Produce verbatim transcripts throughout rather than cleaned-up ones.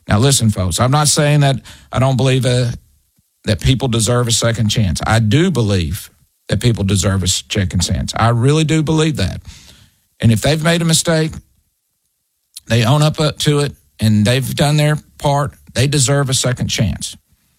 Now, listen, folks, I'm not saying that I don't believe uh, that people deserve a second chance. I do believe that people deserve a second chance. I really do believe that. And if they've made a mistake, they own up to it, and they've done their part, they deserve a second chance.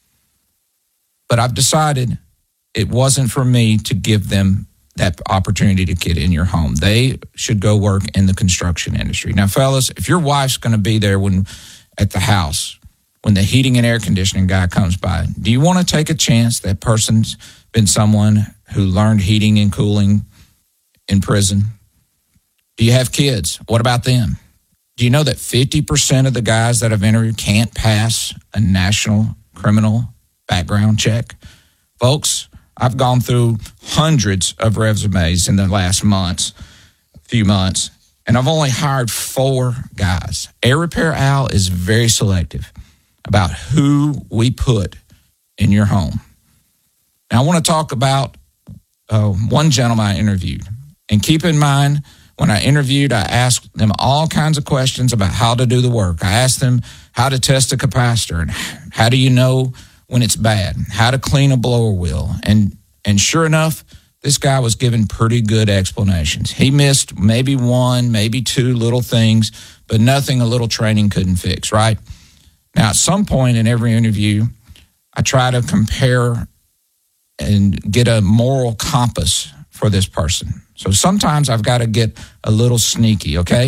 But I've decided it wasn't for me to give them that opportunity to get in your home. They should go work in the construction industry. Now, fellas, if your wife's going to be there when at the house, when the heating and air conditioning guy comes by, do you want to take a chance that person's been someone who learned heating and cooling in prison? Do you have kids? What about them? Do you know that fifty percent of the guys that I've interviewed can't pass a national criminal background check? Folks, I've gone through hundreds of resumes in the last months, few months, and I've only hired four guys. Air Repair Al is very selective about who we put in your home. Now, I want to talk about uh, one gentleman I interviewed. And keep in mind, when I interviewed, I asked them all kinds of questions about how to do the work. I asked them how to test a capacitor and how do you know when it's bad, how to clean a blower wheel. And and sure enough, this guy was given pretty good explanations. He missed maybe one, maybe two little things, but nothing a little training couldn't fix, right? Now, at some point in every interview, I try to compare and get a moral compass for this person. So sometimes I've got to get a little sneaky, okay?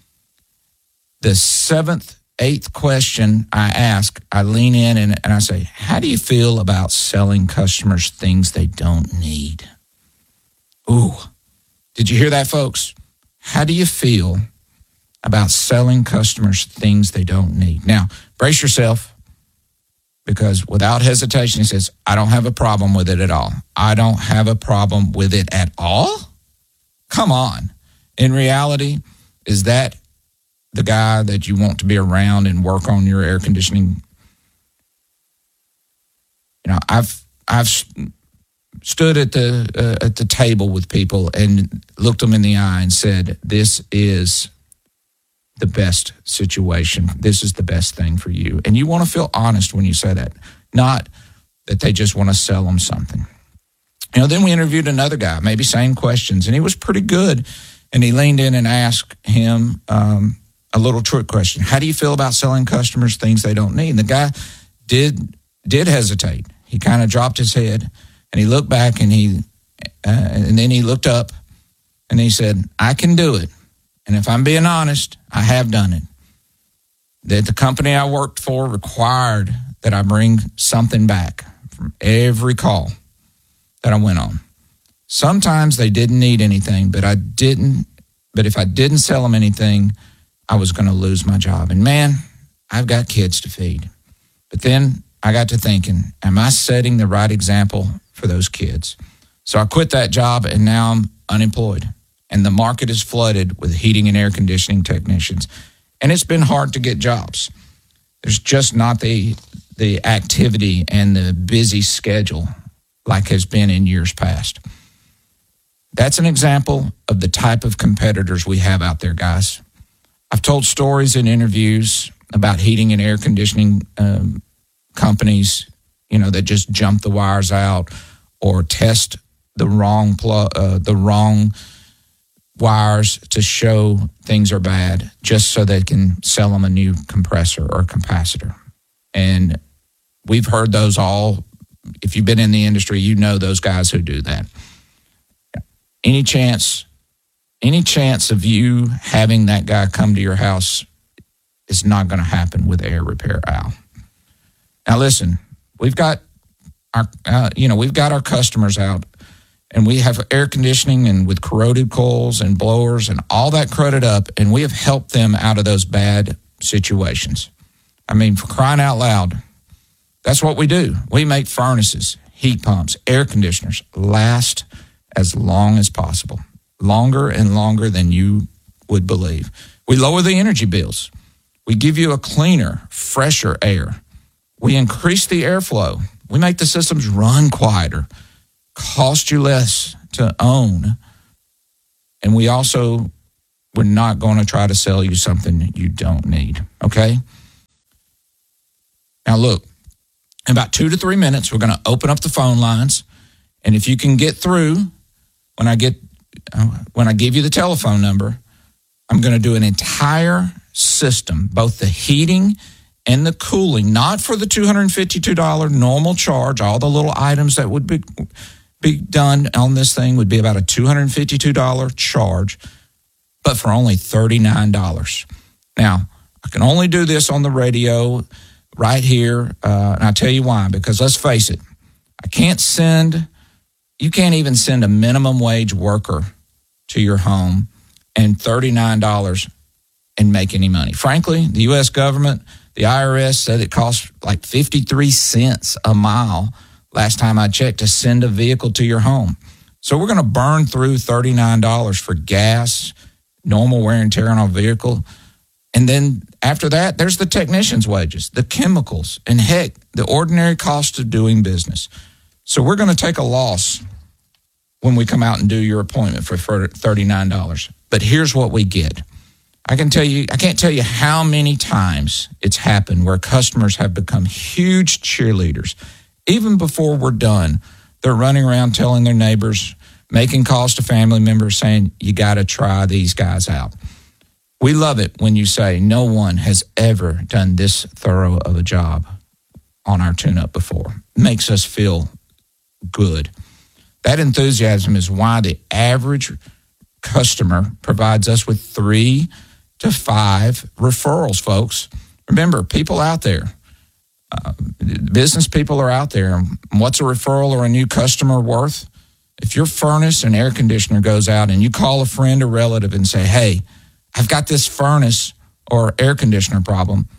The seventh, eighth question I ask, I lean in and, and I say, how do you feel about selling customers things they don't need? Ooh, did you hear that, folks? How do you feel about selling customers things they don't need? Now, brace yourself, because without hesitation, he says, I don't have a problem with it at all. I don't have a problem with it at all? Come on. In reality, is that the guy that you want to be around and work on your air conditioning? You know, I've I've stood at the uh, at the table with people and looked them in the eye and said, "This is the best situation. This is the best thing for you." And you want to feel honest when you say that, not that they just want to sell them something. You know, then we interviewed another guy, maybe same questions, and he was pretty good. And he leaned in and asked him um, a little trick question. How do you feel about selling customers things they don't need? And the guy did did hesitate. He kind of dropped his head, and he looked back, and he uh, and then he looked up, and he said, I can do it. And if I'm being honest, I have done it. That the company I worked for required that I bring something back from every call that I went on. Sometimes they didn't need anything, but I didn't. But if I didn't sell them anything, I was going to lose my job. And man, I've got kids to feed. But then I got to thinking, am I setting the right example for those kids? So I quit that job, and now I'm unemployed. And the market is flooded with heating and air conditioning technicians. And it's been hard to get jobs. There's just not the the activity and the busy schedule like has been in years past. That's an example of the type of competitors we have out there, guys. I've told stories in interviews about heating and air conditioning um, companies, you know, that just jump the wires out or test the wrong pl- uh, the wrong wires to show things are bad just so they can sell them a new compressor or capacitor. And we've heard those all. If you've been in the industry, you know those guys who do that. Any chance, any chance of you having that guy come to your house is not going to happen with Air Repair Al. Now listen, we've got our, uh, you know, we've got our customers out, and we have air conditioning and with corroded coils and blowers and all that crudded up, and we have helped them out of those bad situations. I mean, for crying out loud, that's what we do. We make furnaces, heat pumps, air conditioners last as long as possible, longer and longer than you would believe. We lower the energy bills. We give you a cleaner, fresher air. We increase the airflow. We make the systems run quieter, cost you less to own. And we also, we're not going to try to sell you something you don't need, okay? Now, look, in about two to three minutes, we're going to open up the phone lines. And if you can get through, when I get uh, when I give you the telephone number, I'm going to do an entire system, both the heating and the cooling, not for the two hundred fifty-two dollars normal charge. All the little items that would be, be done on this thing would be about a two hundred fifty-two dollars charge, but for only thirty-nine dollars. Now, I can only do this on the radio right here, uh, and I'll tell you why, because let's face it, I can't send, you can't even send a minimum wage worker to your home and thirty-nine dollars and make any money. Frankly, the U S government, the I R S said it costs like fifty-three cents a mile last time I checked to send a vehicle to your home. So we're going to burn through thirty-nine dollars for gas, normal wear and tear on our vehicle. And then after that, there's the technician's wages, the chemicals, and heck, the ordinary cost of doing business. So we're going to take a loss when we come out and do your appointment for thirty-nine dollars. But here's what we get. I can tell you, I can't tell you how many times it's happened where customers have become huge cheerleaders. Even before we're done, they're running around telling their neighbors, making calls to family members saying, you got to try these guys out. We love it when you say no one has ever done this thorough of a job on our tune-up before. It makes us feel good. That enthusiasm is why the average customer provides us with three to five referrals, folks. Remember, people out there, uh, business people are out there. What's a referral or a new customer worth? If your furnace and air conditioner goes out and you call a friend or relative and say, hey, I've got this furnace or air conditioner problem.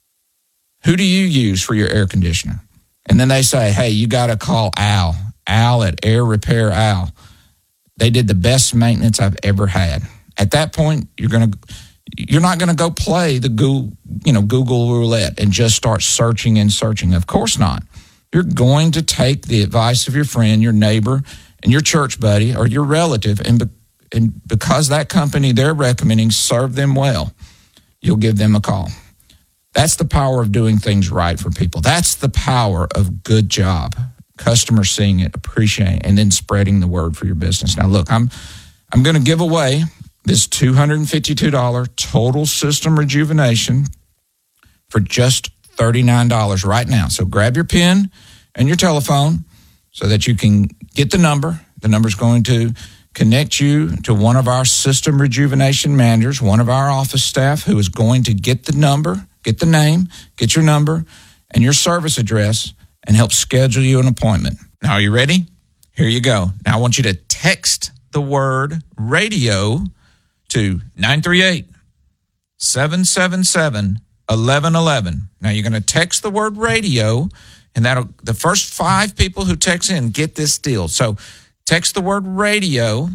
Who do you use for your air conditioner? And then they say, hey, you got to call Al. Al at Air Repair Al. They did the best maintenance I've ever had. At that point, you're going to you're not going to go play the Google, you know, Google roulette and just start searching and searching. Of course not. You're going to take the advice of your friend, your neighbor, and your church buddy or your relative, and, be, and because that company they're recommending served them well, you'll give them a call. That's the power of doing things right for people. That's the power of good job. Customers seeing it, appreciating it, and then spreading the word for your business. Now, look, I'm I'm going to give away this two hundred fifty-two dollars total system rejuvenation for just thirty-nine dollars right now. So grab your pen and your telephone so that you can get the number. The number is going to connect you to one of our system rejuvenation managers, one of our office staff who is going to get the number, get the name, get your number and your service address and help schedule you an appointment. Now, are you ready? Here you go. Now, I want you to text the word radio to nine three eight, seven seven seven, one one one one. Now, you're going to text the word radio, and that'll the first five people who text in get this deal. So text the word radio,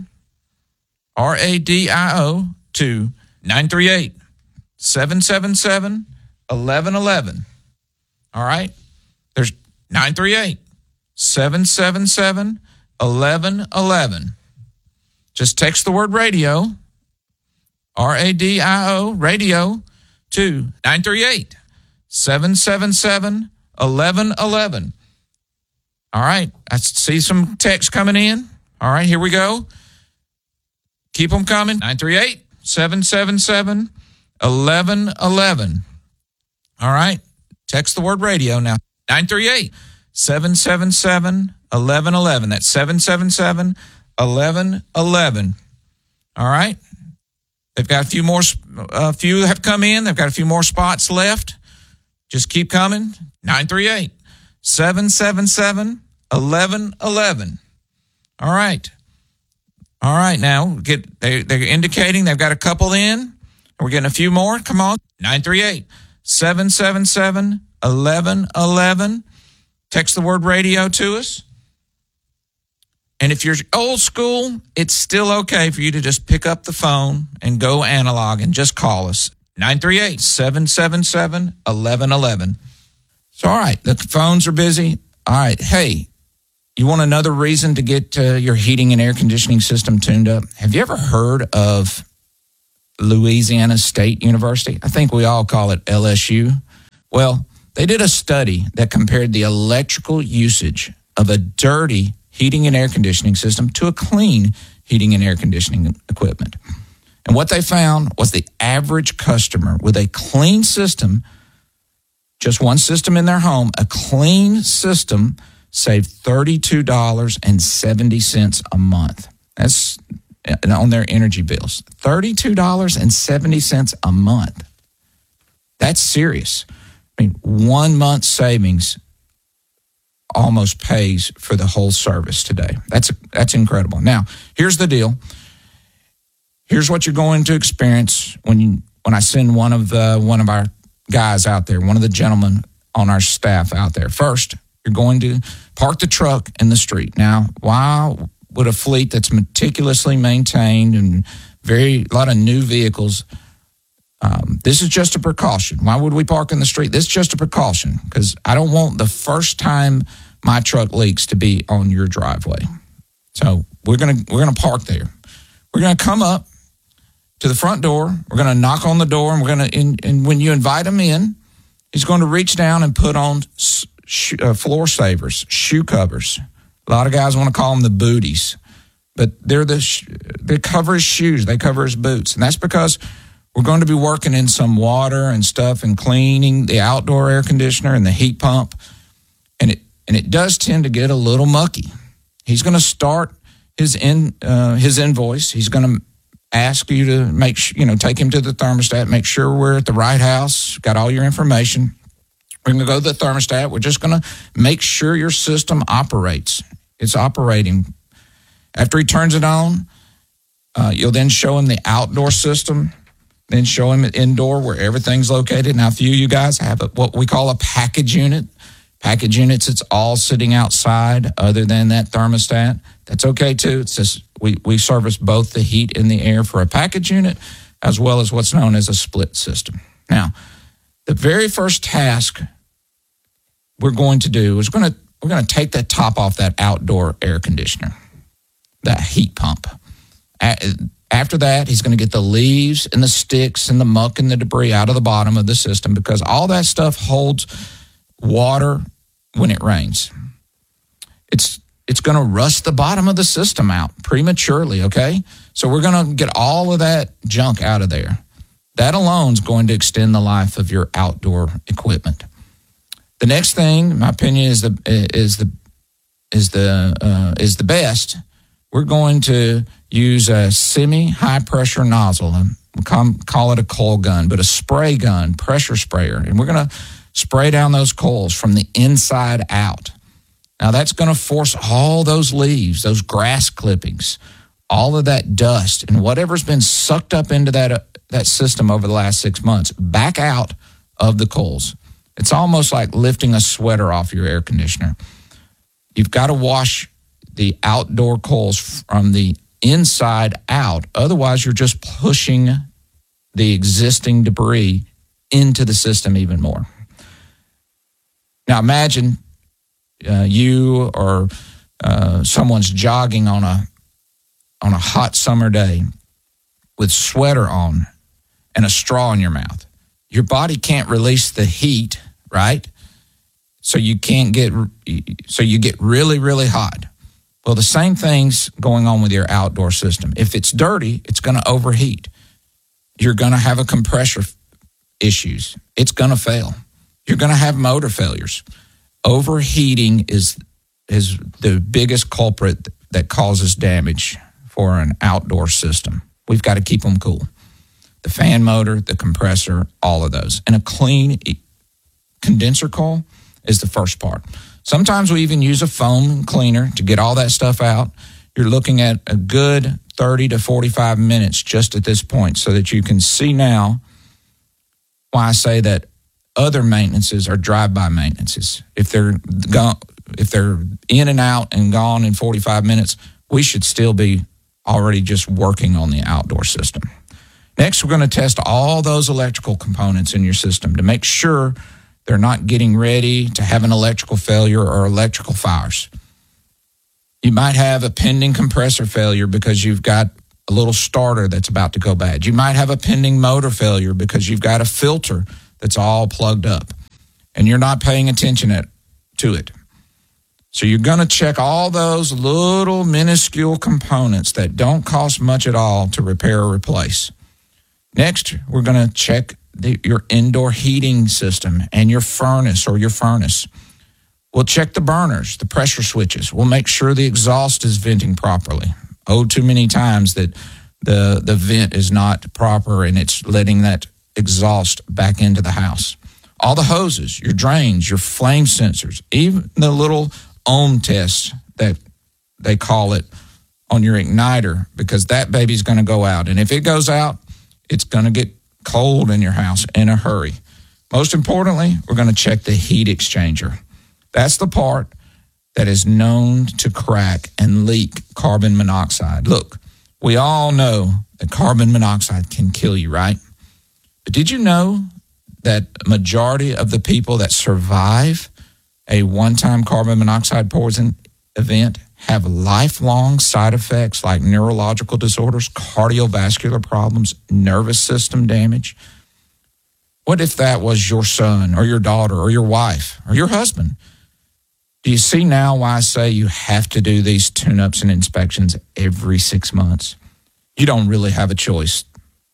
R A D I O, to nine three eight, seven seven seven, one one one one. All right? There's nine three eight, seven seven seven, one one one one. Just text the word radio, R A D I O, radio, to nine three eight, seven seven seven, one one one one. All right, I see some texts coming in. All right, here we go. Keep them coming. nine three eight, seven seven seven, one one one one. All right, text the word radio now. nine three eight, seven seven seven, one one one one. That's seven seven seven, one one one one. All right. They've got a few more, a few have come in. They've got a few more spots left. Just keep coming. nine three eight, seven seven seven, one one one one. All right. All right. Now get, they, they're indicating they've got a couple in. We're getting a few more. Come on. nine three eight, seven seven seven, one one one one. Text the word radio to us. And if you're old school, it's still okay for you to just pick up the phone and go analog and just call us. nine three eight, seven seven seven, one one one one. So, all right, the phones are busy. All right, hey, you want another reason to get uh, your heating and air conditioning system tuned up? Have you ever heard of Louisiana State University? I think we all call it L S U. Well, They did a study that compared the electrical usage of a dirty heating and air conditioning system to a clean heating and air conditioning equipment. And what they found was the average customer with a clean system, just one system in their home, a clean system saved thirty-two dollars and seventy cents a month. That's on their energy bills. thirty-two dollars and seventy cents a month. That's serious. I mean, one month's savings almost pays for the whole service today. That's that's incredible. Now, here's the deal. Here's what you're going to experience when you when I send one of the one of our guys out there, one of the gentlemen on our staff out there. First, you're going to park the truck in the street. Now, why would a fleet that's meticulously maintained and very a lot of new vehicles? Um, this is just a precaution. Why would we park in the street? This is just a precaution because I don't want the first time my truck leaks to be on your driveway. So we're gonna we're gonna park there. We're gonna come up to the front door. We're gonna knock on the door, and we're gonna and, and when you invite him in, he's going to reach down and put on sh- uh, floor savers, shoe covers. A lot of guys want to call them the booties, but they're the sh- they cover his shoes. They cover his boots, and that's because we're going to be working in some water and stuff and cleaning the outdoor air conditioner and the heat pump. And it and it does tend to get a little mucky. He's going to start his in uh, his invoice. He's going to ask you to make sure, you know, take him to the thermostat, make sure we're at the right house, got all your information. We're going to go to the thermostat. We're just going to make sure your system operates. It's operating. After he turns it on, uh, you'll then show him the outdoor system. Then show him indoor where everything's located. Now, a few of you guys have a, what we call a package unit. Package units, it's all sitting outside other than that thermostat. That's okay, too. It's just we, we service both the heat and the air for a package unit as well as what's known as a split system. Now, the very first task we're going to do is going to we're going to take that top off that outdoor air conditioner, that heat pump. After that, he's going to get the leaves and the sticks and the muck and the debris out of the bottom of the system because all that stuff holds water when it rains. It's it's going to rust the bottom of the system out prematurely, okay? So we're going to get all of that junk out of there. That alone is going to extend the life of your outdoor equipment. The next thing, in my opinion, is the is the is the uh, is the best. We're going to use a semi-high pressure nozzle. We call it a coil gun, but a spray gun, pressure sprayer. And we're going to spray down those coils from the inside out. Now, that's going to force all those leaves, those grass clippings, all of that dust, and whatever's been sucked up into that, uh, that system over the last six months back out of the coils. It's almost like lifting a sweater off your air conditioner. You've got to wash the outdoor coils from the inside out. Otherwise, you're just pushing the existing debris into the system even more. Now, imagine uh, you or uh, someone's jogging on a on a hot summer day with sweater on and a straw in your mouth. Your body can't release the heat, right? So you can't get so you get really, really hot. Well, the same thing's going on with your outdoor system. If it's dirty, it's going to overheat. You're going to have a compressor issues. It's going to fail. You're going to have motor failures. Overheating is is the biggest culprit that causes damage for an outdoor system. We've got to keep them cool. The fan motor, the compressor, all of those. And a clean condenser coil is the first part. Sometimes we even use a foam cleaner to get all that stuff out. You're looking at a good thirty to forty-five minutes just at this point so that you can see now why I say that other maintenances are drive-by maintenances. If they're gone, if they're in and out and gone in forty-five minutes, we should still be already just working on the outdoor system. Next, we're going to test all those electrical components in your system to make sure they're not getting ready to have an electrical failure or electrical fires. You might have a pending compressor failure because you've got a little starter that's about to go bad. You might have a pending motor failure because you've got a filter that's all plugged up. and you're not paying attention at, to it. So you're going to check all those little minuscule components that don't cost much at all to repair or replace. Next, we're going to check the, your indoor heating system and your furnace or your furnace. We'll check the burners, the pressure switches. We'll make sure the exhaust is venting properly. Oh, too many times that the, the vent is not proper and it's letting that exhaust back into the house. All the hoses, your drains, your flame sensors, even the little ohm test that they call it on your igniter, because that baby's going to go out. And if it goes out, it's going to get cold in your house in a hurry. Most importantly, we're going to check the heat exchanger. That's the part that is known to crack and leak carbon monoxide. Look, we all know that carbon monoxide can kill you, right? But did you know that a majority of the people that survive a one-time carbon monoxide poison event have lifelong side effects like neurological disorders, cardiovascular problems, nervous system damage? What if that was your son or your daughter or your wife or your husband? Do you see now why I say you have to do these tune-ups and inspections every six months? You don't really have a choice.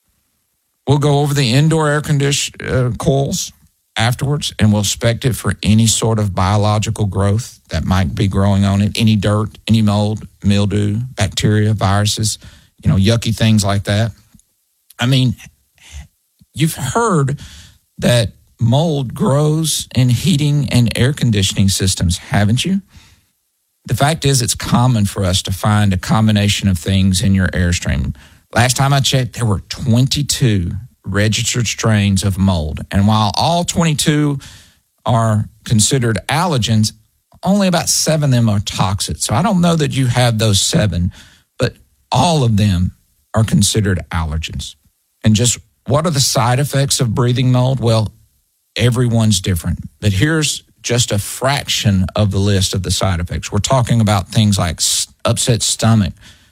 We'll go over the indoor air condition uh, coils afterwards, and we'll inspect it for any sort of biological growth that might be growing on it, any dirt, any mold, mildew, bacteria, viruses, you know, yucky things like that. I mean, you've heard that mold grows in heating and air conditioning systems, haven't you? The fact is, it's common for us to find a combination of things in your airstream. Last time I checked, there were twenty-two registered strains of mold. And while all twenty-two are considered allergens, only about seven of them are toxic. So I don't know that you have those seven, but all of them are considered allergens. And just what are the side effects of breathing mold? Well, everyone's different. But here's just a fraction of the list of the side effects. We're talking about things like upset stomach,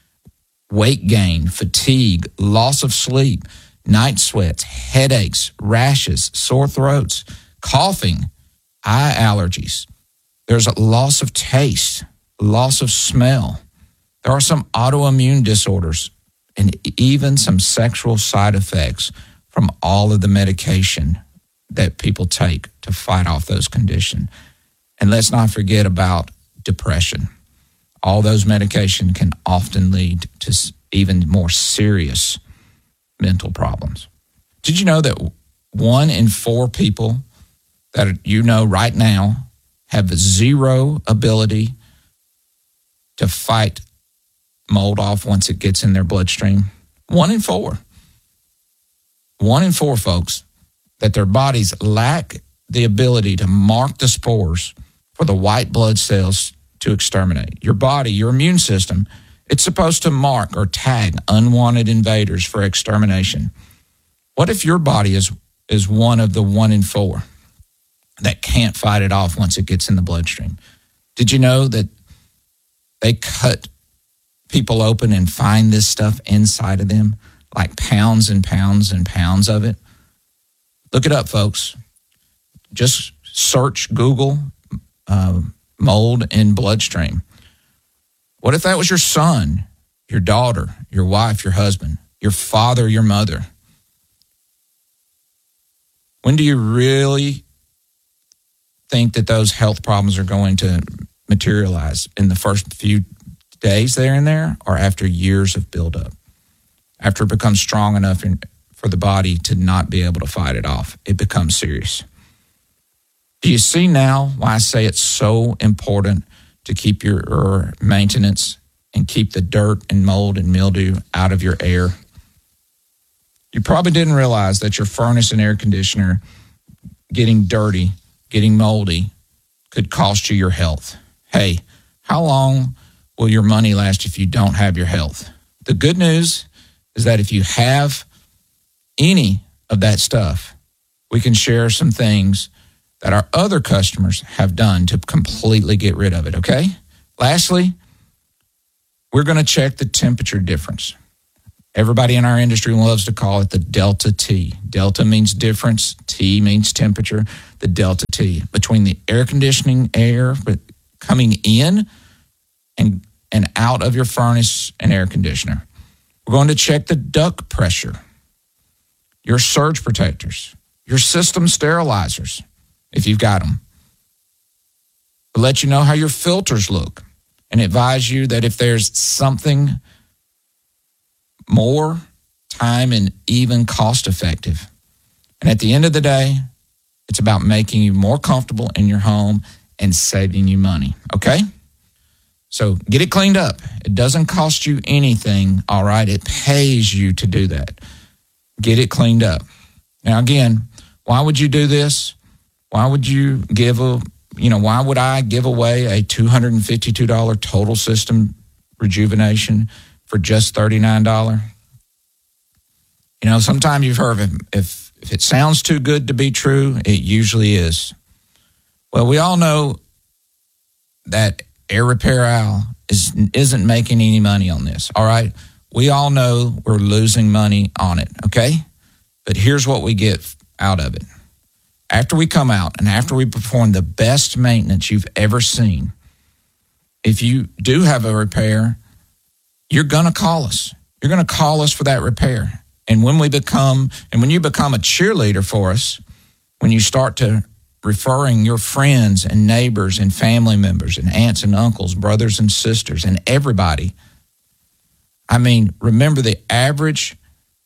weight gain, fatigue, loss of sleep, night sweats, headaches, rashes, sore throats, coughing, eye allergies. There's a loss of taste, loss of smell. There are some autoimmune disorders and even some sexual side effects from all of the medication that people take to fight off those conditions. And let's not forget about depression. All those medications can often lead to even more serious mental problems. Did you know that one in four people that you know right now have zero ability to fight mold off once it gets in their bloodstream? One in four. One in four, folks, that their bodies lack the ability to mark the spores for the white blood cells to exterminate. Your body, your immune system, it's supposed to mark or tag unwanted invaders for extermination. What if your body is, is one of the one in four that can't fight it off once it gets in the bloodstream? Did you know that they cut people open and find this stuff inside of them, like pounds and pounds and pounds of it? Look it up, folks. Just search Google uh, mold in bloodstream. What if that was your son, your daughter, your wife, your husband, your father, your mother? When do you really think that those health problems are going to materialize? In the first few days there and there, or after years of buildup? After it becomes strong enough in, for the body to not be able to fight it off, it becomes serious. Do you see now why I say it's so important to keep your, your maintenance and keep the dirt and mold and mildew out of your air? You probably didn't realize that your furnace and air conditioner getting dirty, getting moldy, could cost you your health. Hey, how long will your money last if you don't have your health? The good news is that if you have any of that stuff, we can share some things that our other customers have done to completely get rid of it, okay? Lastly, we're going to check the temperature difference. Everybody in our industry loves to call it the Delta T. Delta means difference. T means temperature. The Delta T. Between the air conditioning air coming in and, and out of your furnace and air conditioner. We're going to check the duct pressure, your surge protectors, your system sterilizers, if you've got them. We'll let you know how your filters look and advise you that if there's something more time and even cost effective. And at the end of the day, it's about making you more comfortable in your home and saving you money, okay? So get it cleaned up. It doesn't cost you anything, all right? It pays you to do that. Get it cleaned up. Now, again, why would you do this? Why would you give a, you know, why would I give away a two hundred fifty-two dollars total system rejuvenation for just thirty-nine dollars? You know, sometimes you've heard if, if if it sounds too good to be true, it usually is. Well, we all know that Air Repair Al is, isn't making any money on this, all right? We all know we're losing money on it, okay? But here's what we get out of it. After we come out and after we perform the best maintenance you've ever seen, if you do have a repair, you're going to call us. You're going to call us for that repair. And when we become, and when you become a cheerleader for us, when you start to referring your friends and neighbors and family members and aunts and uncles, brothers and sisters, and everybody, I mean, remember the average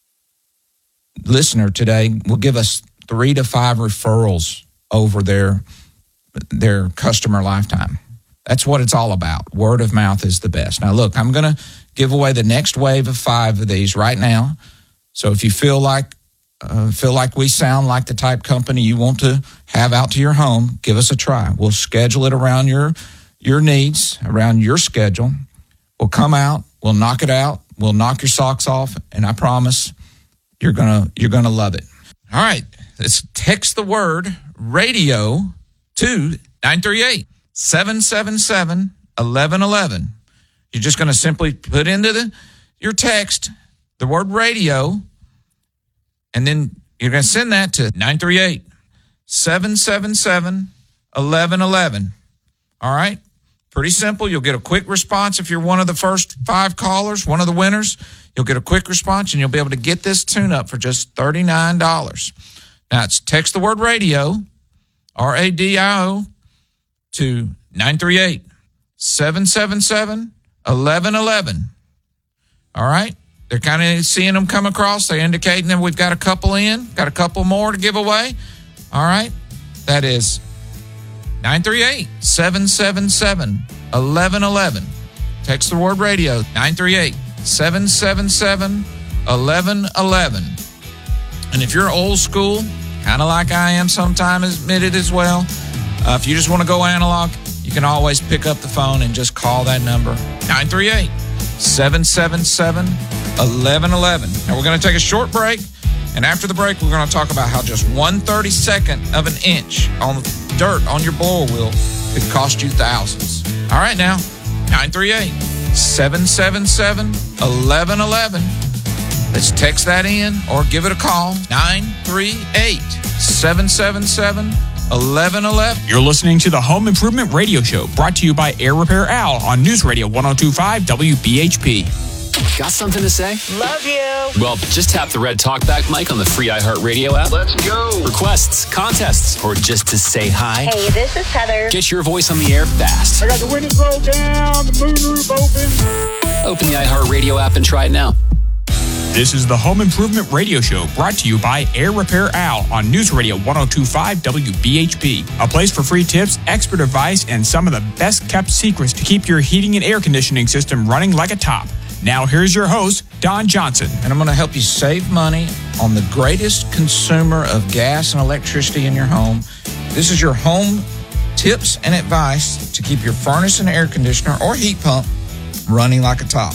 listener today will give us three to five referrals over their their customer lifetime. That's what it's all about. Word of mouth is the best. Now, look, I'm going to give away the next wave of five of these right now. So if you feel like uh, feel like we sound like the type company you want to have out to your home, give us a try. We'll schedule it around your your needs, around your schedule. We'll come out. We'll knock it out. We'll knock your socks off, and I promise you're gonna you're gonna love it. All right, let's text the word radio to nine three eight, seven seven seven, one one one one. You're just gonna simply put into the your text the word radio, and then you're gonna send that to nine three eight, seven seven seven, one one one one. All right. Pretty simple. You'll get a quick response if you're one of the first five callers, one of the winners. You'll get a quick response, and you'll be able to get this tune-up for just thirty-nine dollars. Now, it's text the word radio, R A D I O, to nine three eight, seven seven seven, one one one one. All right? They're kind of seeing them come across. They're indicating that we've got a couple in, got a couple more to give away. All right? That is nine three eight, seven seven seven, one one one one. Text the word radio, nine three eight, seven seven seven, one one one one. And if you're old school, kind of like I am sometimes admitted as well, uh, if you just want to go analog, you can always pick up the phone and just call that number, nine three eight, seven seven seven, one one one one. Now we're going to take a short break. And after the break, we're going to talk about how just one thirty-second of an inch on dirt on your blower wheel could cost you thousands. All right, now, nine three eight, seven seven seven, one one one one. Let's text that in or give it a call, nine three eight, seven seven seven, one one one one. You're listening to the Home Improvement Radio Show, brought to you by Air Repair Al on News Radio one oh two point five W B H P. Got something to say? Love you. Well, just tap the red talkback mic on the free iHeartRadio app. Let's go. Requests, contests, or just to say hi. Hey, this is Heather. Get your voice on the air fast. I got the windows rolled down, the moonroof open. Open the iHeartRadio app and try it now. This is the Home Improvement Radio Show, brought to you by Air Repair Al on News Radio one oh two point five W B H P. A place for free tips, expert advice, and some of the best-kept secrets to keep your heating and air conditioning system running like a top. Now, here's your host, Don Johnson. And I'm going to help you save money on the greatest consumer of gas and electricity in your home. This is your home tips and advice to keep your furnace and air conditioner or heat pump running like a top.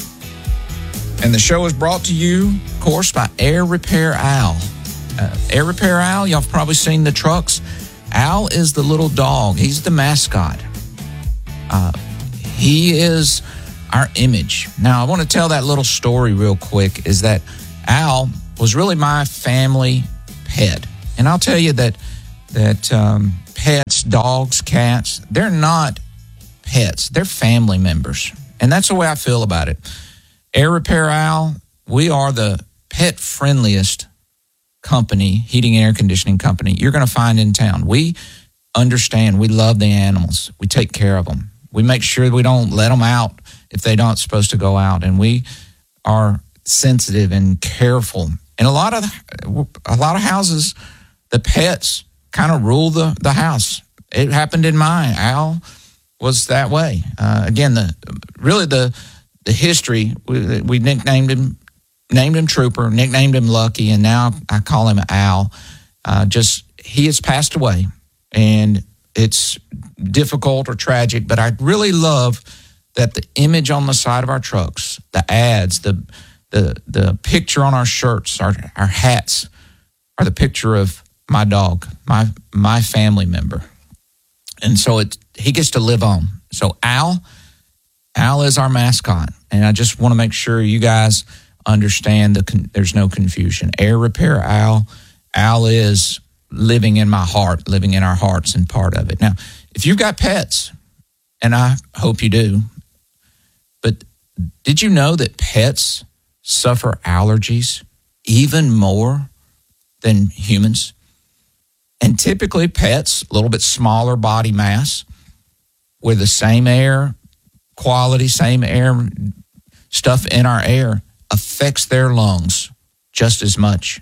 And the show is brought to you, of course, by Air Repair Al. Uh, Air Repair Al, y'all have probably seen the trucks. Al is the little dog. He's the mascot. Uh, he is our image. Now, I want to tell that little story real quick, is that Al was really my family pet. And I'll tell you that that um, pets, dogs, cats, they're not pets. They're family members. And that's the way I feel about it. Air Repair Al, we are the pet-friendliest company, heating and air conditioning company you're going to find in town. We understand. We love the animals. We take care of them. We make sure we don't let them out if they're not supposed to go out. And we are sensitive and careful. In a lot of a lot of houses, the pets kind of rule the, the house. It happened in mine. Al was that way. Uh, again, the really the the history, we, we nicknamed him, named him Trooper, nicknamed him Lucky, and now I call him Al. Uh, just, he has passed away, and it's difficult or tragic, but I really love that the image on the side of our trucks, the ads, the the the picture on our shirts, our, our hats, are the picture of my dog, my my family member. And so it he gets to live on. So Al, Al is our mascot. And I just want to make sure you guys understand the there's no confusion. Air Repair Al, Al is living in my heart, living in our hearts and part of it. Now, if you've got pets, and I hope you do, but did you know that pets suffer allergies even more than humans? And typically pets, a little bit smaller body mass, with the same air quality, same air stuff in our air, affects their lungs just as much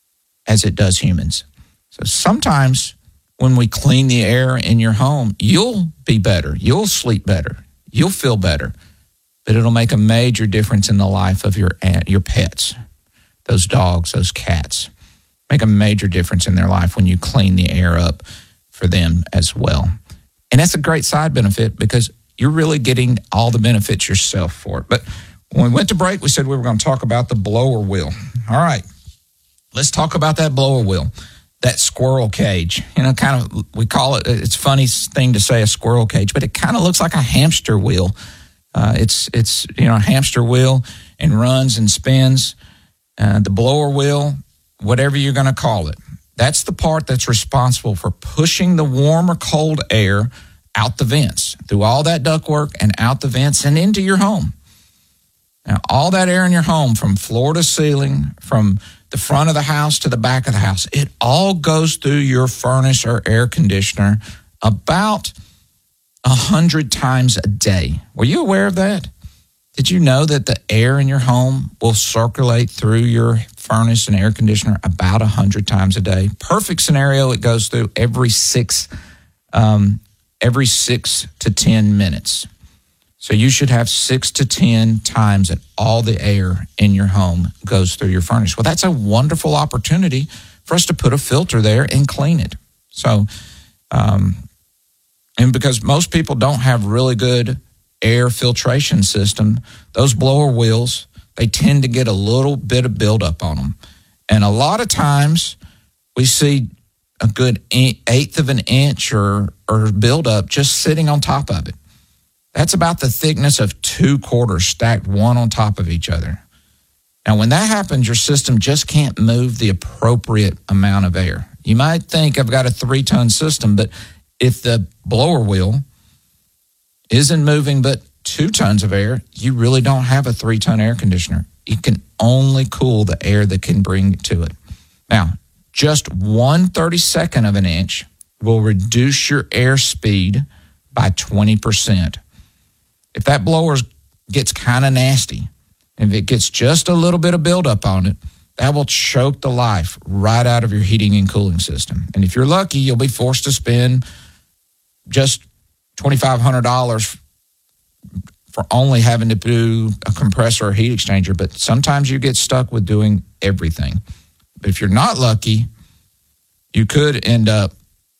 as it does humans. So sometimes when we clean the air in your home, you'll be better. You'll sleep better. You'll feel better. But it'll make a major difference in the life of your your pets, those dogs, those cats. Make a major difference in their life when you clean the air up for them as well. And that's a great side benefit because you're really getting all the benefits yourself for it. But when we went to break, we said we were going to talk about the blower wheel. All right, let's talk about that blower wheel, that squirrel cage. You know, kind of, we call it, it's a funny thing to say a squirrel cage, but it kind of looks like a hamster wheel. Uh, it's, it's you know, a hamster wheel and runs and spins. Uh, the blower wheel, whatever you're going to call it, that's the part that's responsible for pushing the warm or cold air out the vents, through all that ductwork and out the vents and into your home. Now, all that air in your home, from floor to ceiling, from the front of the house to the back of the house, it all goes through your furnace or air conditioner about a hundred times a day. Were you aware of that? Did you know that the air in your home will circulate through your furnace and air conditioner about a hundred times a day? Perfect scenario, it goes through every six, um, every six to ten minutes. So you should have six to ten times that all the air in your home goes through your furnace. Well, that's a wonderful opportunity for us to put a filter there and clean it. So, um, and because most people don't have really good air filtration system, those blower wheels, they tend to get a little bit of buildup on them. And a lot of times we see a good eighth of an inch or, or buildup just sitting on top of it. That's about the thickness of two quarters stacked one on top of each other. Now, when that happens, your system just can't move the appropriate amount of air. You might think I've got a three-ton system, but if the blower wheel isn't moving but two tons of air, you really don't have a three-ton air conditioner. It can only cool the air that can bring to it. Now, just one thirty-second of an inch will reduce your air speed by twenty percent. If that blower gets kind of nasty, if it gets just a little bit of buildup on it, that will choke the life right out of your heating and cooling system. And if you're lucky, you'll be forced to spend just twenty-five hundred dollars for only having to do a compressor or heat exchanger. But sometimes you get stuck with doing everything. But if you're not lucky, you could end up,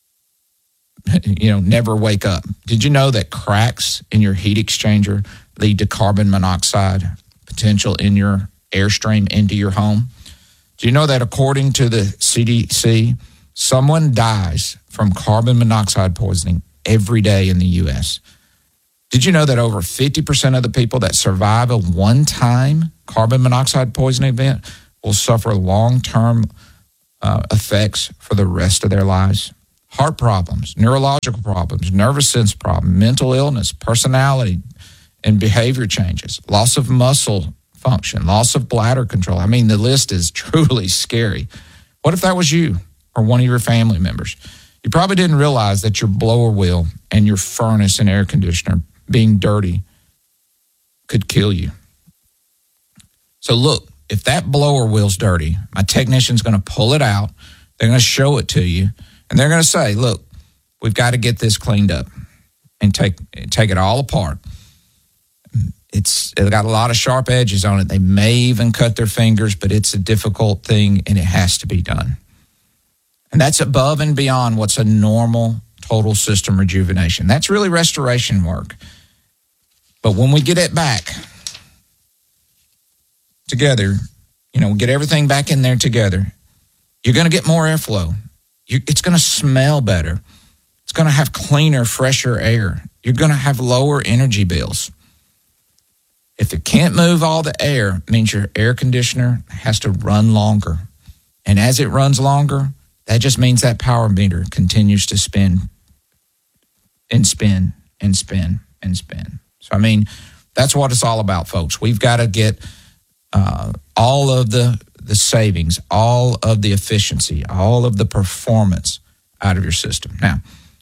you know, never wake up. Did you know that cracks in your heat exchanger lead to carbon monoxide potential in your airstream into your home? Do you know that according to the C D C, someone dies from carbon monoxide poisoning every day in the U S? Did you know that over fifty percent of the people that survive a one-time carbon monoxide poisoning event will suffer long-term uh, effects for the rest of their lives? Heart problems, neurological problems, nervous system problems, mental illness, personality and behavior changes, loss of muscle function, loss of bladder control. I mean, the list is truly scary. What if that was you or one of your family members? You probably didn't realize that your blower wheel and your furnace and air conditioner being dirty could kill you. So look, if that blower wheel's dirty, my technician's going to pull it out. They're going to show it to you. And they're going to say, look, we've got to get this cleaned up and take take it all apart. It's, it's got a lot of sharp edges on it. They may even cut their fingers, but it's a difficult thing, and it has to be done. And that's above and beyond what's a normal total system rejuvenation. That's really restoration work. But when we get it back together, you know, get everything back in there together, you're going to get more airflow. You, it's going to smell better. It's going to have cleaner, fresher air. You're going to have lower energy bills. If it can't move all the air, it means your air conditioner has to run longer. And as it runs longer, that just means that power meter continues to spin and spin and spin and spin. So, I mean, that's what it's all about, folks. We've got to get uh, all of the the savings, all of the efficiency, all of the performance out of your system. Now,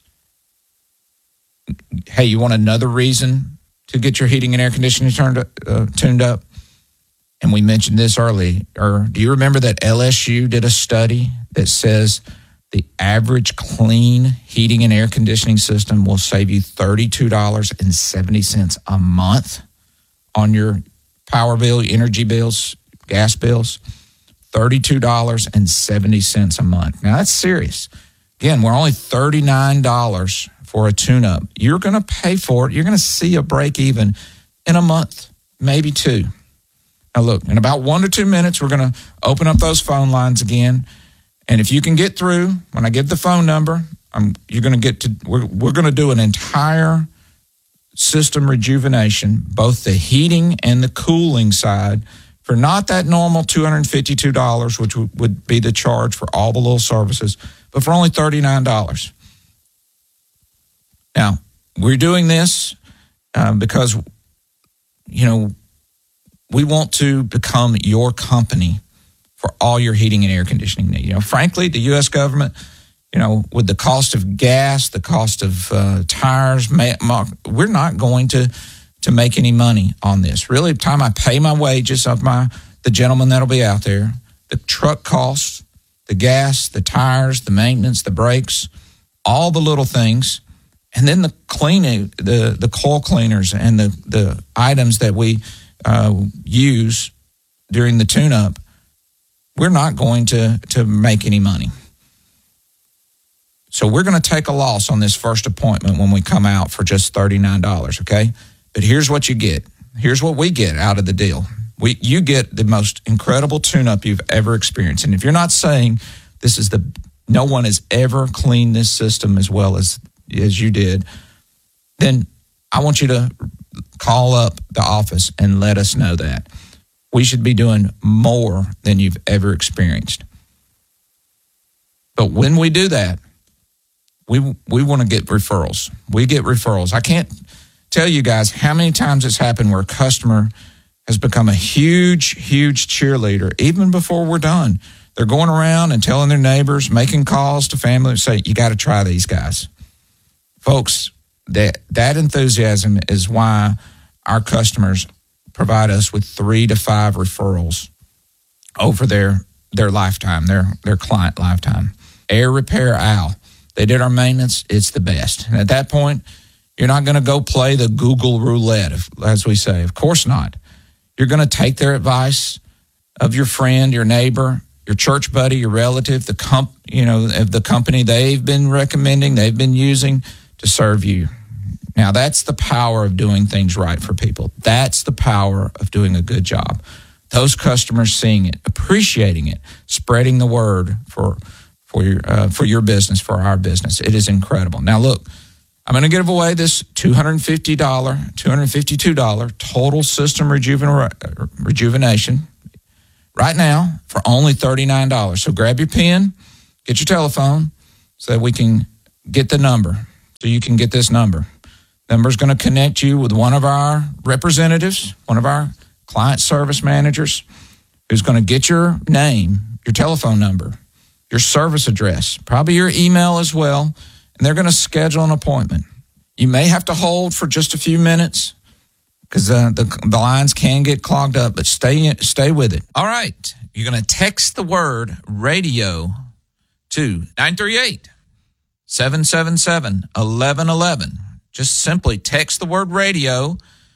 hey, you want another reason to get your heating and air conditioning turned uh, tuned up? And we mentioned this early. Or do you remember that L S U did a study that says the average clean heating and air conditioning system will save you thirty-two dollars and seventy cents a month on your power bill, energy bills, gas bills? thirty-two dollars and seventy cents a month. Now, that's serious. Again, we're only thirty-nine dollars for a tune-up. You're going to pay for it. You're going to see a break even in a month, maybe two. Now, look, in about one to two minutes, we're going to open up those phone lines again. And if you can get through, when I give the phone number, I'm, you're going to get to, we're, we're going to do an entire system rejuvenation, both the heating and the cooling side, for not that normal two hundred fifty-two dollars, which would be the charge for all the little services, but for only thirty-nine dollars. Now, we're doing this um, because, you know, we want to become your company for all your heating and air conditioning needs. You know, frankly, the U S government, you know, with the cost of gas, the cost of uh, tires, we're not going to to make any money on this. Really, by the time I pay my wages of my the gentleman that'll be out there, the truck costs, the gas, the tires, the maintenance, the brakes, all the little things, and then the cleaning, the the coil cleaners and the the items that we uh, use during the tune-up, we're not going to to make any money. So we're going to take a loss on this first appointment when we come out for just thirty-nine dollars, okay? But here's what you get. Here's what we get out of the deal. We, you get the most incredible tune-up you've ever experienced. And if you're not saying this is the, no one has ever cleaned this system as well as, as you did, then I want you to call up the office and let us know that. We should be doing more than you've ever experienced. But when we do that, we we want to get referrals. We get referrals. I can't tell you guys how many times it's happened where a customer has become a huge, huge cheerleader even before we're done. They're going around and telling their neighbors, making calls to family and say, you got to try these guys. Folks, that that enthusiasm is why our customers provide us with three to five referrals over their their lifetime, their their client lifetime. Air Repair Al. They did our maintenance. It's the best. And at that point, you're not going to go play the Google roulette, as we say. Of course not. You're going to take their advice of your friend, your neighbor, your church buddy, your relative, the comp, you know, of the company they've been recommending, they've been using to serve you. Now, that's the power of doing things right for people. That's the power of doing a good job. Those customers seeing it, appreciating it, spreading the word for for your uh, for your business, for our business. It is incredible. Now, look, I'm going to give away this two hundred fifty dollars, two hundred fifty-two dollars total system rejuven- rejuvenation right now for only thirty-nine dollars. So grab your pen, get your telephone so that we can get the number, so you can get this number. Number's going to connect you with one of our representatives, one of our client service managers, who's going to get your name, your telephone number, your service address, probably your email as well, and they're going to schedule an appointment. You may have to hold for just a few minutes because uh, the, the lines can get clogged up, but stay stay with it. All right, you're going to text the word radio to nine three eight, seven seven seven, one one one one. Just simply text the word radio,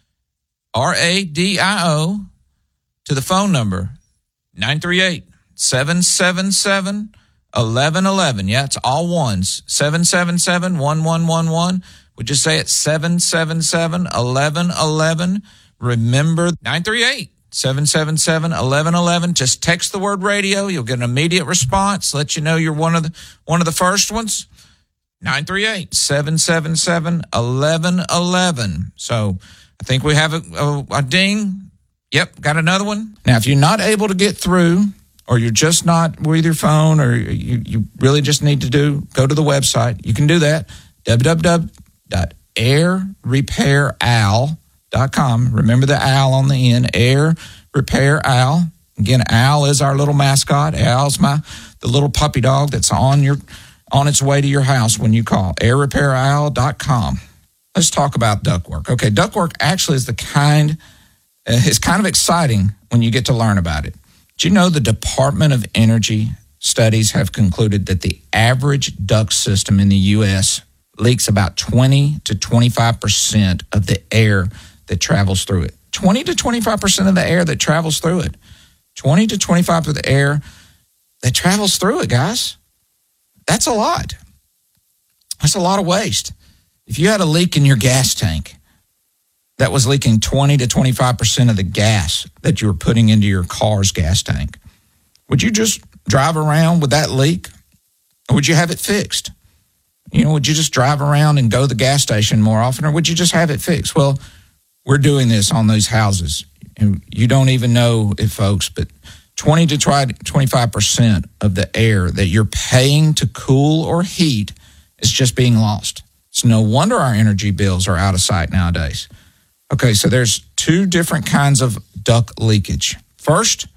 R A D I O, to the phone number nine three eight, seven seven seven, one one one one. Yeah, it's all ones. seven seven seven, one one one one. Would you say it? seven seven seven, one one one one. Remember, nine three eight, seven seven seven, one one one one. Just text the word radio. You'll get an immediate response. Let you know you're one of the one of the first ones. nine three eight, seven seven seven, one one one one. So I think we have a, a, a ding. Yep, got another one. Now, if you're not able to get through, or you're just not with your phone, or you, you really just need to do, go to the website. You can do that, w w w dot air repair al dot com. Remember the Al on the end, Air Repair Al. Again, Al is our little mascot. Al's my the little puppy dog that's on your on its way to your house when you call, air repair al dot com. Let's talk about ductwork. Okay, ductwork actually is the kind, uh, it's kind of exciting when you get to learn about it. Do you know the Department of Energy studies have concluded that the average duct system in the U S leaks about twenty to twenty-five percent of the air that travels through it. twenty to twenty-five percent of the air that travels through it. twenty to twenty-five percent of the air that travels through it, guys. That's a lot. That's a lot of waste. If you had a leak in your gas tank that was leaking twenty to twenty-five percent of the gas that you were putting into your car's gas tank, would you just drive around with that leak? Or would you have it fixed? You know, would you just drive around and go to the gas station more often, or would you just have it fixed? Well, we're doing this on these houses. And you don't even know it, folks, but twenty to twenty-five percent of the air that you're paying to cool or heat is just being lost. It's no wonder our energy bills are out of sight nowadays. Okay, so there's two different kinds of duct leakage. First,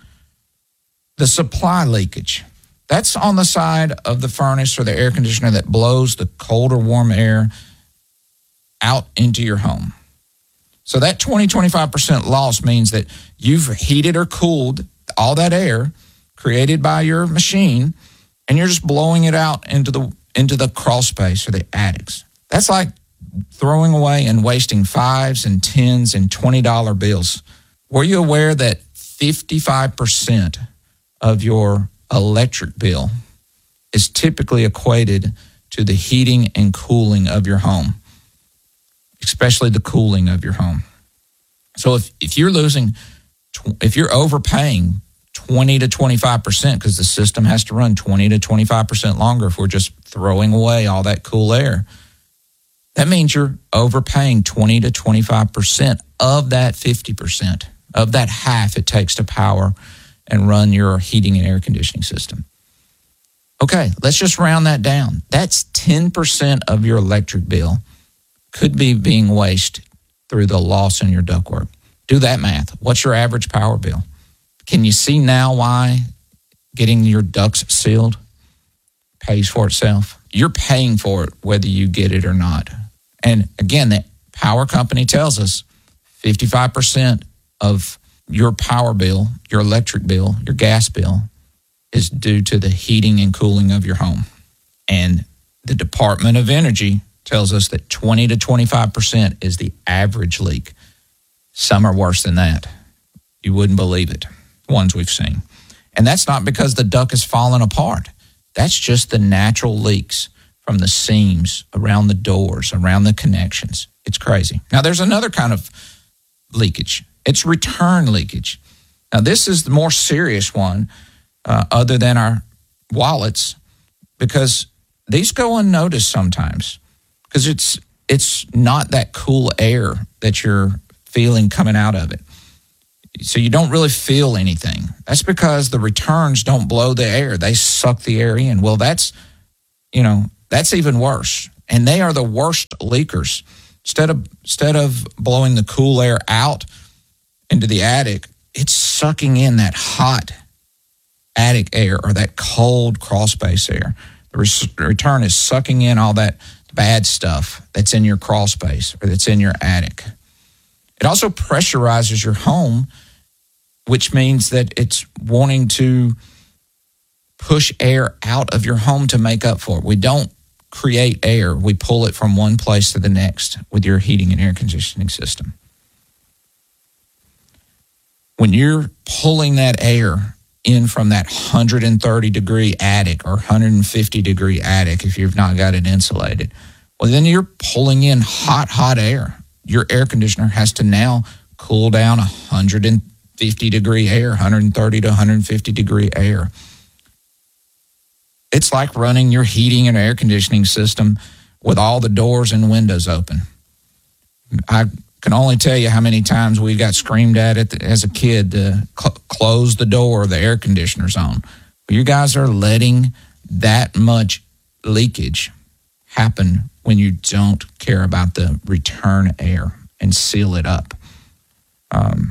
the supply leakage. That's on the side of the furnace or the air conditioner that blows the cold or warm air out into your home. So that twenty, twenty-five percent loss means that you've heated or cooled all that air created by your machine, and you're just blowing it out into the into the crawl space or the attics. That's like throwing away and wasting fives and tens and twenty dollar bills. Were you aware that fifty-five percent of your electric bill is typically equated to the heating and cooling of your home, especially the cooling of your home? So if, if you're losing, if you're overpaying twenty to twenty-five percent because the system has to run twenty to twenty-five percent longer if we're just throwing away all that cool air, that means you're overpaying twenty to twenty-five percent of that fifty percent, of that half it takes to power and run your heating and air conditioning system. Okay, let's just round that down. That's ten percent of your electric bill could be being wasted through the loss in your ductwork. Do that math. What's your average power bill? Can you see now why getting your ducts sealed pays for itself? You're paying for it whether you get it or not. And again, the power company tells us fifty-five percent of your power bill, your electric bill, your gas bill is due to the heating and cooling of your home. And the Department of Energy tells us that twenty to twenty-five percent is the average leak. Some are worse than that. You wouldn't believe it, ones we've seen. And that's not because the duct is falling apart. That's just the natural leaks from the seams, around the doors, around the connections. It's crazy. Now, there's another kind of leakage. It's return leakage. Now, this is the more serious one uh, other than our wallets, because these go unnoticed sometimes because it's it's not that cool air that you're feeling coming out of it. So you don't really feel anything. That's because the returns don't blow the air. They suck the air in. Well, that's, you know, that's even worse. And they are the worst leakers. Instead of, instead of blowing the cool air out into the attic, it's sucking in that hot attic air or that cold crawl space air. The re- return is sucking in all that bad stuff that's in your crawl space or that's in your attic. It also pressurizes your home, which means that it's wanting to push air out of your home to make up for it. We don't create air. We pull it from one place to the next with your heating and air conditioning system. When you're pulling that air in from that one hundred thirty degree attic or one hundred fifty degree attic, if you've not got it insulated, well, then you're pulling in hot, hot air. Your air conditioner has to now cool down one hundred fifty degree air, one hundred thirty to one hundred fifty degree air. It's like running your heating and air conditioning system with all the doors and windows open. I can only tell you how many times we got screamed at it as a kid to cl- close the door the air conditioner's on. You guys are letting that much leakage happen when you don't care about the return air and seal it up. Um,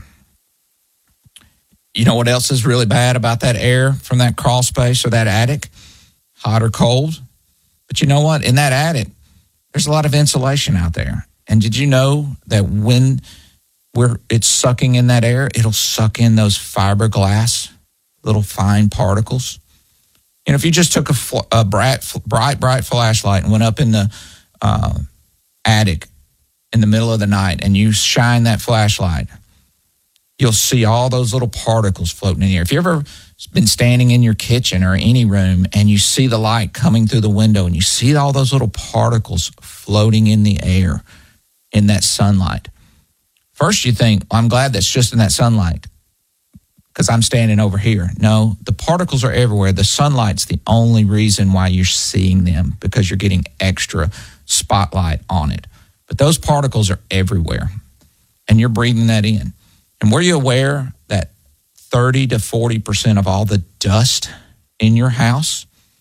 you know what else is really bad about that air from that crawl space or that attic? Hot or cold. But you know what? In that attic, there's a lot of insulation out there. And did you know that when we're, it's sucking in that air, it'll suck in those fiberglass little fine particles? You know, if you just took a, fl- a bright, bright, bright flashlight and went up in the uh, attic in the middle of the night and you shine that flashlight, you'll see all those little particles floating in the air. If you ever been standing in your kitchen or any room and you see the light coming through the window and you see all those little particles floating in the air in that sunlight, first you think, well, I'm glad that's just in that sunlight because I'm standing over here. No, the particles are everywhere. The sunlight's the only reason why you're seeing them, because you're getting extra spotlight on it. But those particles are everywhere, and you're breathing that in. And were you aware that thirty to forty percent of all the dust in your house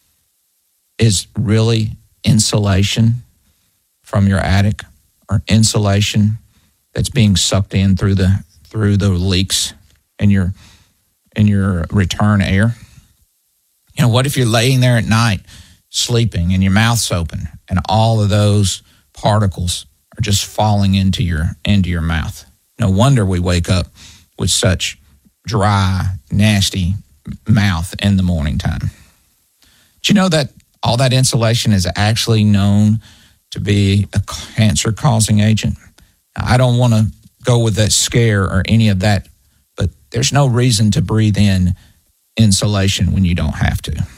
is really insulation from your attic, or insulation that's being sucked in through the through the leaks in your in your return air? You know, what if you're laying there at night sleeping and your mouth's open and all of those particles are just falling into your into your mouth? No wonder we wake up with such dry, nasty mouth in the morning time. Do you know that all that insulation is actually known to be a cancer-causing agent? Now, I don't want to go with that scare or any of that, but there's no reason to breathe in insulation when you don't have to.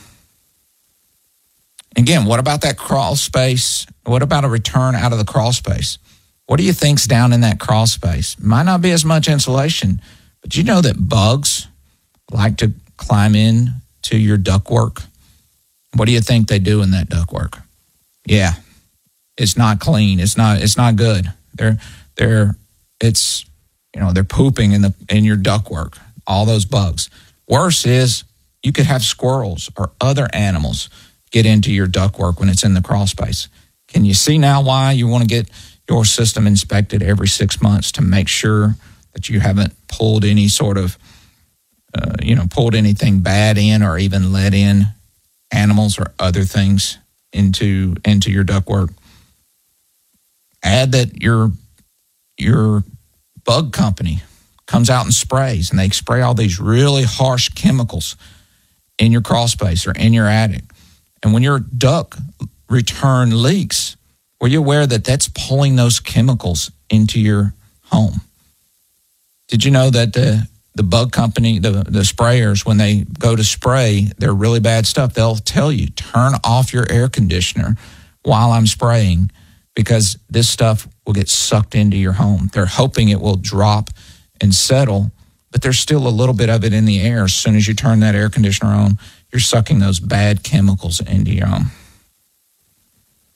Again, what about that crawl space? What about a return out of the crawl space? What do you think's down in that crawl space? Might not be as much insulation, but you know that bugs like to climb in to your ductwork? What do you think they do in that ductwork? Yeah, it's not clean. It's not. It's not good. They're they're it's you know they're pooping in the in your ductwork. All those bugs. Worse is you could have squirrels or other animals get into your ductwork when it's in the crawl space. Can you see now why you want to get your system inspected every six months to make sure that you haven't pulled any sort of, uh, you know, pulled anything bad in or even let in animals or other things into into your ductwork? Add that your your bug company comes out and sprays, and they spray all these really harsh chemicals in your crawl space or in your attic. And when your duct return leaks, were you aware that that's pulling those chemicals into your home? Did you know that the, the bug company, the, the sprayers, when they go to spray their really bad stuff, they'll tell you, turn off your air conditioner while I'm spraying because this stuff will get sucked into your home. They're hoping it will drop and settle, but there's still a little bit of it in the air. As soon as you turn that air conditioner on, you're sucking those bad chemicals into your home.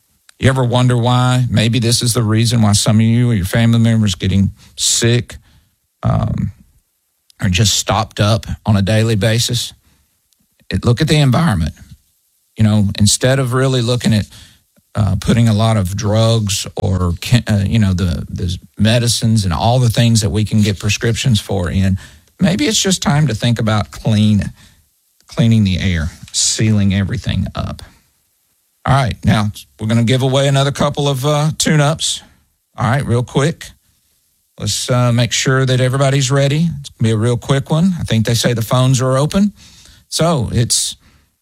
You ever wonder why? Maybe this is the reason why some of you or your family members getting sick um, or just stopped up on a daily basis. It, look at the environment. You know, instead of really looking at uh, putting a lot of drugs or, uh, you know, the, the medicines and all the things that we can get prescriptions for in, maybe it's just time to think about clean, cleaning the air, sealing everything up. All right, now we're going to give away another couple of uh, tune-ups. All right, real quick. Let's uh, make sure that everybody's ready. It's going to be a real quick one. I think they say the phones are open. So it's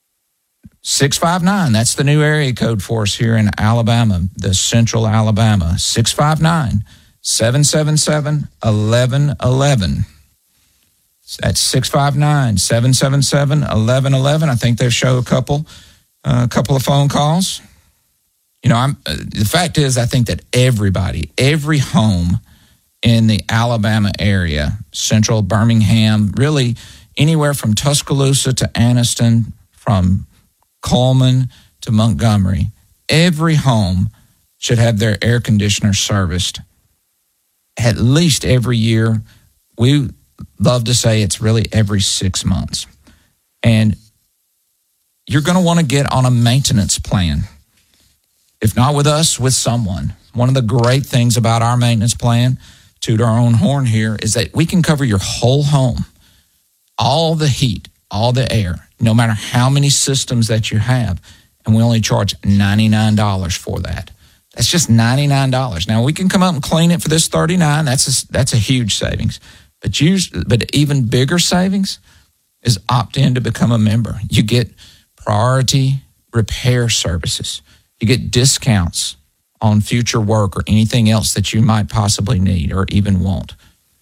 six five nine. That's the new area code for us here in Alabama, the central Alabama. six five nine, seven seven seven, one one one one. That's six five nine, seven seven seven, one one one one. I think they've showed a couple. Uh, a couple of phone calls. You know, I'm, uh, the fact is, I think that everybody, every home in the Alabama area, central Birmingham, really anywhere from Tuscaloosa to Anniston, from Coleman to Montgomery, every home should have their air conditioner serviced at least every year. We love to say it's really every six months. And you're going to want to get on a maintenance plan. If not with us, with someone. One of the great things about our maintenance plan, toot our own horn here, is that we can cover your whole home. All the heat, all the air, no matter how many systems that you have. And we only charge ninety-nine dollars for that. That's just ninety-nine dollars. Now, we can come up and clean it for this thirty-nine dollars. That's a, that's a huge savings. But, usually, but even bigger savings is opt in to become a member. You get priority repair services. You get discounts on future work or anything else that you might possibly need or even want.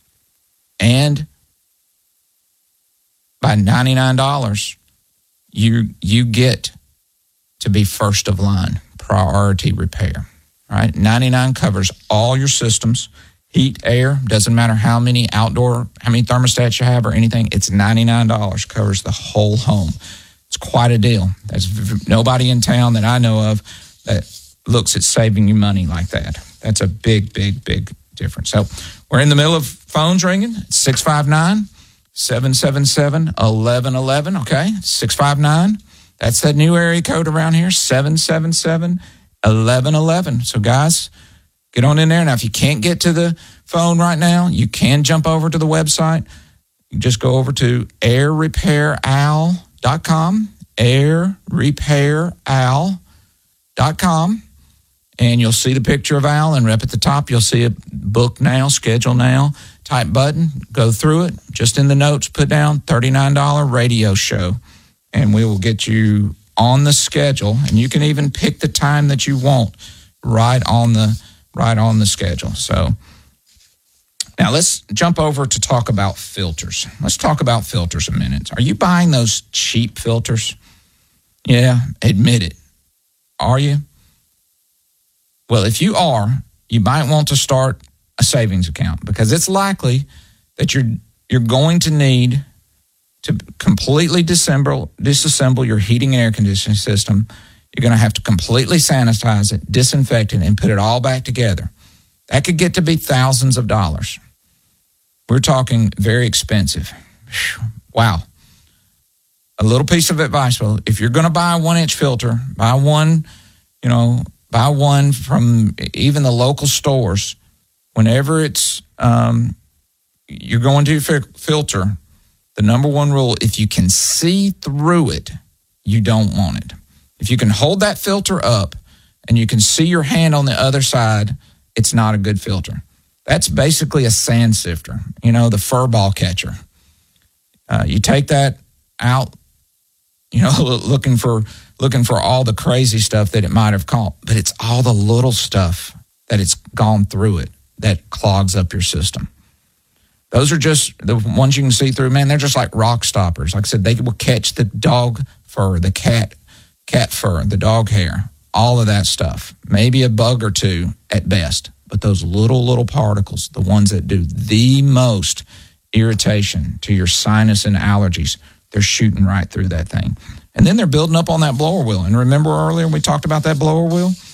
And by ninety-nine dollars, you you get to be first of line, priority repair. All right, ninety-nine dollars covers all your systems, heat, air, doesn't matter how many outdoor, how many thermostats you have or anything, it's ninety-nine dollars, covers the whole home. It's quite a deal. There's nobody in town that I know of that looks at saving you money like that. That's a big, big, big difference. So we're in the middle of phones ringing. It's six five nine, seven seven seven, one one one one, okay? six five nine. That's that new area code around here, seven seven seven, one one one one. So guys, get on in there. Now, if you can't get to the phone right now, you can jump over to the website. You just go over to air repair al dot com, air repair al dot com, and you'll see the picture of Al, and up at the top you'll see a book now, schedule now type button. Go through it. Just in the notes, put down thirty-nine dollars radio show, and we will get you on the schedule, and you can even pick the time that you want right on the right on the schedule. So now let's jump over to talk about filters. Let's talk about filters a minute. Are you buying those cheap filters? Yeah, admit it. Are you? Well, if you are, you might want to start a savings account because it's likely that you're you're going to need to completely disassemble, disassemble your heating and air conditioning system. You're going to have to completely sanitize it, disinfect it, and put it all back together. That could get to be thousands of dollars. We're talking very expensive. Wow. A little piece of advice. Well, if you're going to buy a one-inch filter, buy one, you know, buy one from even the local stores. Whenever it's um, you're going to filter, the number one rule, if you can see through it, you don't want it. If you can hold that filter up and you can see your hand on the other side, it's not a good filter. That's basically a sand sifter, you know, the fur ball catcher. Uh, you take that out, you know, looking for looking for all the crazy stuff that it might have caught, but it's all the little stuff that it's gone through it that clogs up your system. Those are just the ones you can see through. Man, they're just like rock stoppers. Like I said, they will catch the dog fur, the cat cat fur, the dog hair, all of that stuff. Maybe a bug or two at best. But those little, little particles, the ones that do the most irritation to your sinus and allergies, they're shooting right through that thing. And then they're building up on that blower wheel. And remember earlier we talked about that blower wheel?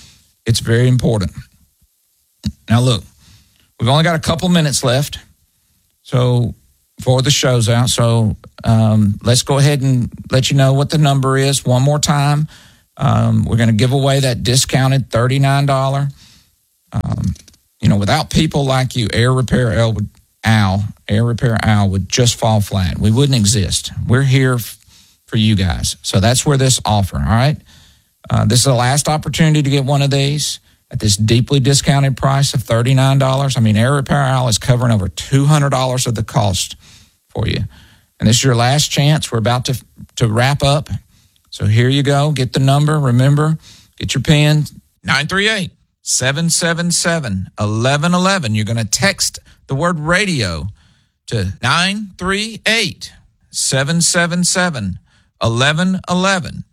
It's very important. Now, look, we've only got a couple minutes left so before the show's out. So um, let's go ahead and let you know what the number is one more time. Um, we're going to give away that discounted thirty-nine dollars. Um, you know, without people like you, Air Repair Al, would, Al, Air Repair Al would just fall flat. We wouldn't exist. We're here f- for you guys. So that's where this offer, all right? Uh, this is the last opportunity to get one of these at this deeply discounted price of thirty-nine dollars. I mean, Air Repair Al is covering over two hundred dollars of the cost for you. And this is your last chance. We're about to to wrap up. So here you go. Get the number. Remember, get your pen, nine three eight, seven seven seven, one one one one. You're going to text the word radio to nine three eight, seven seven seven, one one one one.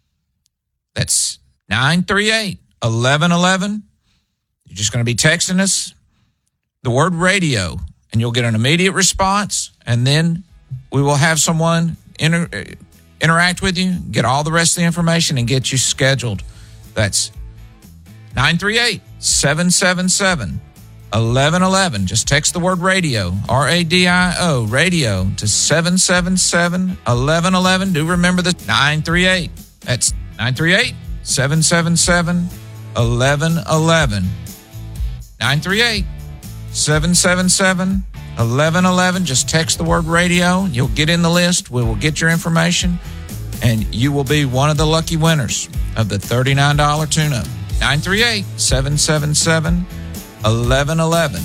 That's nine three eight, one one one one. You're just going to be texting us the word radio, and you'll get an immediate response, and then we will have someone inter- interact with you, get all the rest of the information, and get you scheduled. That's nine three eight, seven seven seven, one one one one. Just text the word radio, R A D I O, radio, to seven seven seven, one one one one. Do remember the nine three eight. That's nine three eight, seven seven seven, one one one one. nine three eight, seven seven seven, one one one one. Just text the word radio. You'll get in the list. We will get your information, and you will be one of the lucky winners of the thirty-nine dollars tune-up. nine three eight, seven seven seven, one one one one.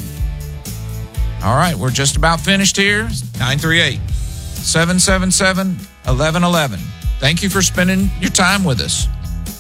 All right, we're just about finished here. nine three eight, seven seven seven, one one one one. Thank you for spending your time with us.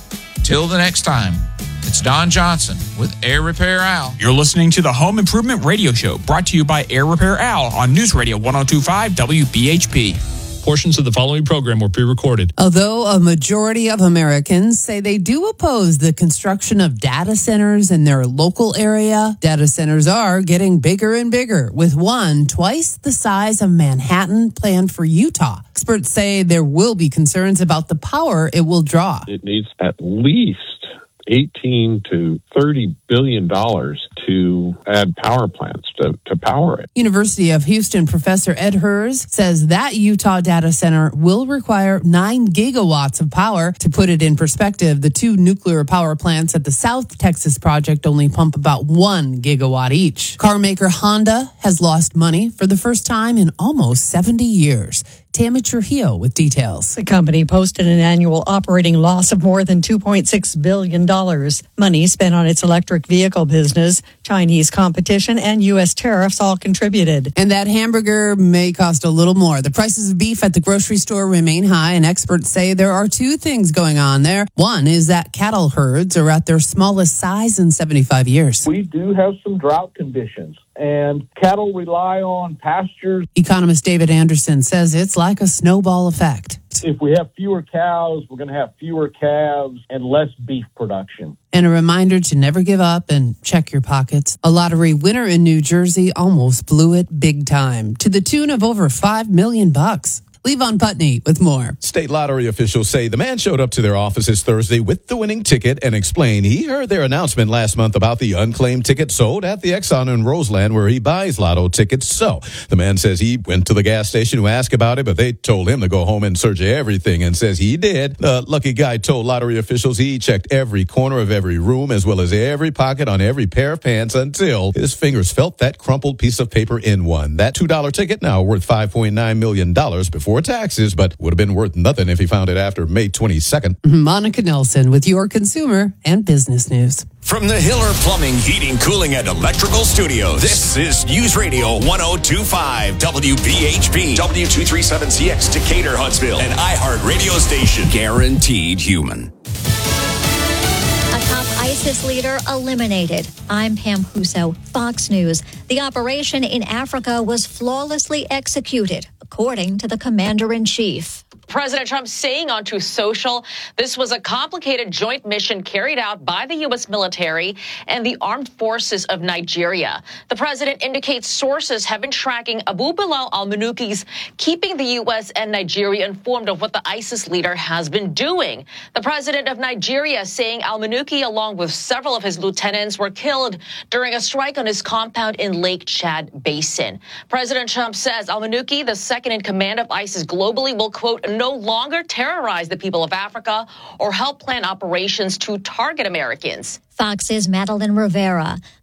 Till the next time, it's Don Johnson with Air Repair Al. You're listening to the Home Improvement Radio Show, brought to you by Air Repair Al on News Radio one oh two point five W B H P. Portions of the following program were pre-recorded. Although a majority of Americans say they do oppose the construction of data centers in their local area, data centers are getting bigger and bigger, with one twice the size of Manhattan planned for Utah. Experts say there will be concerns about the power it will draw. It needs at least eighteen to thirty billion dollars to add power plants to, to power it. University of Houston professor Ed Hers says that Utah data center will require nine gigawatts of power. To put it in perspective, the two nuclear power plants at the South Texas project only pump about one gigawatt each. Car maker Honda has lost money for the first time in almost seventy years. Tammy Trujillo with details. The company posted an annual operating loss of more than two point six billion dollars. Money spent on its electric vehicle business, Chinese competition, and U S tariffs all contributed. And that hamburger may cost a little more. The prices of beef at the grocery store remain high, and experts say there are two things going on there. One is that cattle herds are at their smallest size in seventy-five years. We do have some drought conditions, and cattle rely on pastures. Economist David Anderson says it's like a snowball effect. If we have fewer cows, we're going to have fewer calves and less beef production. And a reminder to never give up and check your pockets. A lottery winner in New Jersey almost blew it big time, to the tune of over five million bucks. Levon Putney with more. State lottery officials say the man showed up to their offices Thursday with the winning ticket and explained he heard their announcement last month about the unclaimed ticket sold at the Exxon in Roseland where he buys lotto tickets. So the man says he went to the gas station to ask about it, but they told him to go home and search everything, and says he did. The lucky guy told lottery officials he checked every corner of every room as well as every pocket on every pair of pants until his fingers felt that crumpled piece of paper in one. That two dollar ticket now worth five point nine million dollars before taxes, but would have been worth nothing if he found it after May twenty-second. Monica Nelson with your consumer and business news. From the Hiller Plumbing, Heating, Cooling, and Electrical Studios, this is News Radio one oh two point five W B H P, W two thirty-seven C X, Decatur, Huntsville, an iHeart radio station. Guaranteed human. A top ISIS leader eliminated. I'm Pam Huso, Fox News. The operation in Africa was flawlessly executed, according to the commander-in-chief. President Trump saying on Truth Social, this was a complicated joint mission carried out by the U S military and the armed forces of Nigeria. The president indicates sources have been tracking Abu Bilal al-Manuki's, keeping the U S and Nigeria informed of what the ISIS leader has been doing. The president of Nigeria saying al-Manuki, along with several of his lieutenants, were killed during a strike on his compound in Lake Chad Basin. President Trump says al-Manuki, the second in command of ISIS globally, will, quote, no longer terrorize the people of Africa or help plan operations to target Americans. Fox's Madeline Rivera.